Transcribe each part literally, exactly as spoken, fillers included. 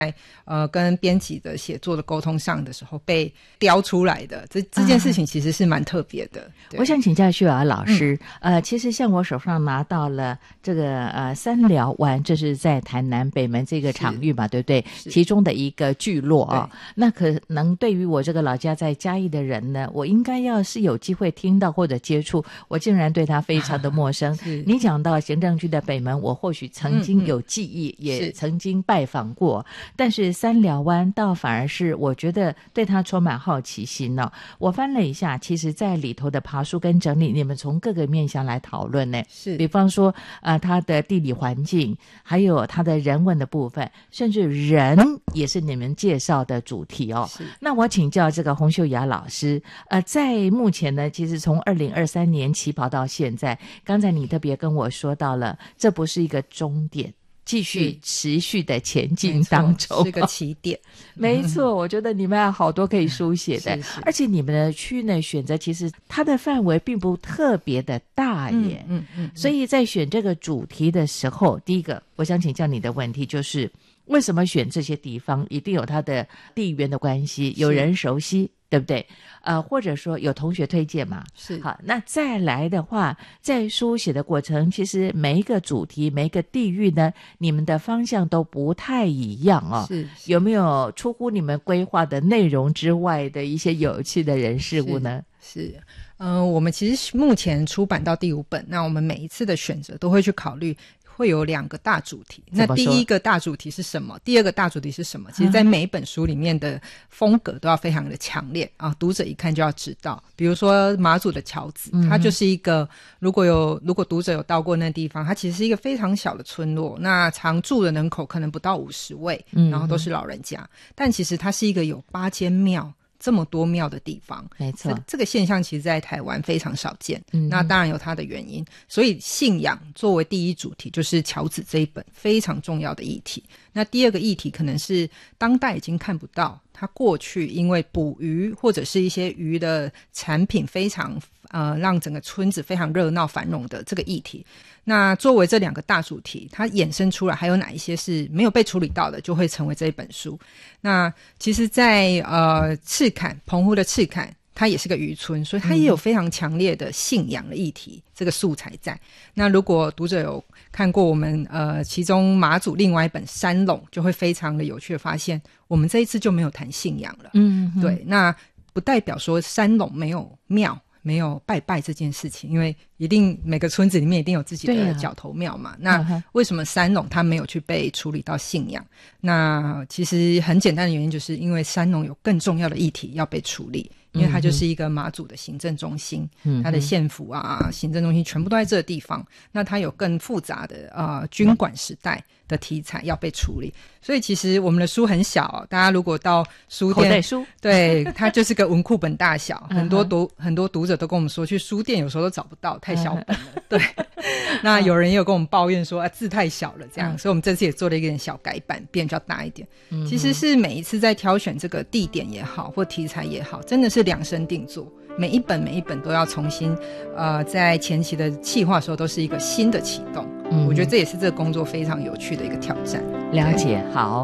呃跟编辑的写作的沟通上的时候被雕出来的，这这件事情其实是蛮特别的、啊、 我想请教秀雅老师、嗯、呃，其实像我手上拿到了这个呃三寮湾，这是在台南北门这个场域嘛，对不对？其中的一个聚落啊、哦，那可能对于我这个老家在嘉义的人呢，我应该要是有机会听到或者接触，我竟然对他非常的陌生。你讲到行政区的北门，我或许曾经有记忆、嗯嗯、也曾经拜访过，但是三寮湾倒反而是我觉得对它充满好奇心哦。我翻了一下，其实在里头的爬梳跟整理，你们从各个面向来讨论呢， 是比方说呃它的地理环境，还有它的人文的部分，甚至人也是你们介绍的主题哦。那我请教这个洪秀雅老师，呃在目前呢，其实从二零二三年起跑到现在，刚才你特别跟我说到了，这不是一个终点，继续持续的前进当中， 是个起点。 没错，我觉得你们有好多可以书写的，是是，而且你们的区呢选择其实它的范围并不特别的大耶，嗯 嗯, 嗯，所以在选这个主题的时候，第一个我想请教你的问题就是为什么选这些地方，一定有它的地缘的关系，有人熟悉，对不对？呃，或者说有同学推荐嘛？ 是。 好，那再来的话，在书写的过程，其实每一个主题、每一个地域呢，你们的方向都不太一样哦。 是。 有没有出乎你们规划的内容之外的一些有趣的人事物呢？ 是。是嗯、呃，我们其实目前出版到第五本，那我们每一次的选择都会去考虑。会有两个大主题，那第一个大主题是什么？第二个大主题是什么？其实在每一本书里面的风格都要非常的强烈啊，读者一看就要知道。比如说马祖的桥子，它就是一个如果有如果读者有到过那地方，它其实是一个非常小的村落，那常住的人口可能不到五十位，然后都是老人家，但其实它是一个有八间庙这么多庙的地方， 没错， 这个现象其实在台湾非常少见、嗯、那当然有它的原因，所以信仰作为第一主题就是桥子这一本非常重要的议题。那第二个议题可能是当代已经看不到，它过去因为捕鱼或者是一些鱼的产品非常呃让整个村子非常热闹繁荣的这个议题。那作为这两个大主题，它衍生出来还有哪一些是没有被处理到的，就会成为这一本书。那其实在呃赤坎，澎湖的赤坎它也是个渔村，所以它也有非常强烈的信仰的议题、嗯、这个素材在。那如果读者有看过我们呃其中马祖另外一本山垄，就会非常的有趣的发现我们这一次就没有谈信仰了。嗯，对，那不代表说山垄没有庙没有拜拜这件事情，因为一定每个村子里面一定有自己的角头庙嘛、啊、那为什么山垄它没有去被处理到信仰？那其实很简单的原因，就是因为山垄有更重要的议题要被处理，因为它就是一个马祖的行政中心、嗯、它的县府啊行政中心全部都在这个地方，那它有更复杂的呃军管时代的题材要被处理。所以其实我们的书很小，大家如果到书店，口袋书， 对，它就是个文库本大小很多读很多读者都跟我们说去书店有时候都找不到，太小本了对，那有人也有跟我们抱怨说、啊、字太小了这样，所以我们这次也做了一点小改版，变比较大一点。其实是每一次在挑选这个地点也好或题材也好，真的是量身定做，每一本每一本都要重新呃，在前期的企划的时候都是一个新的启动、嗯、我觉得这也是这个工作非常有趣的一个挑战。 了解，好。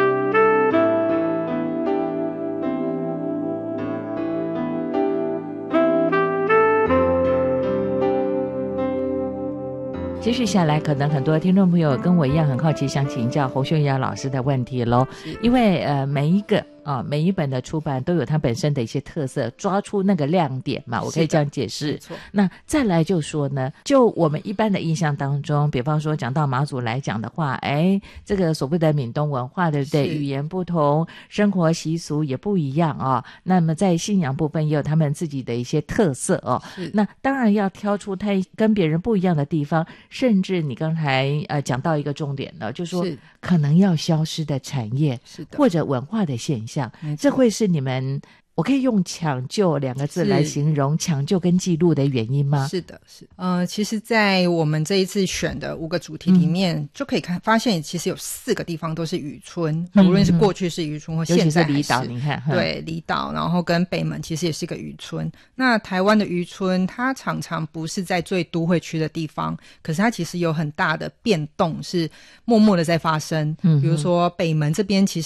接续下来可能很多听众朋友跟我一样很好奇，想请教洪秀雅老师的问题咯，因为呃每一个啊，每一本的出版都有它本身的一些特色，抓出那个亮点嘛，我可以这样解释。那再来就说呢，就我们一般的印象当中，比方说讲到马祖来讲的话，哎，这个所谓的闽东文化，对不对？语言不同，生活习俗也不一样啊、哦。那么在信仰部分也有他们自己的一些特色哦。那当然要挑出它跟别人不一样的地方，甚至你刚才呃讲到一个重点了，就是说可能要消失的产业，是的，或者文化的现象。这会是你们我可以用抢救两个字来形容抢救跟记录的原因吗？ 是的，是呃，其实在我们这一次选的五个主题里面、嗯、就可以看发现其实有四个地方都是渔村、嗯、无论是过去是渔村或现在还是， 尤其是离岛，你看对，离岛然后跟北门其实也是一个渔村。那台湾的渔村它常常不是在最都会区的地方，可是它其实有很大的变动是默默的在发生、嗯、比如说北门这边其实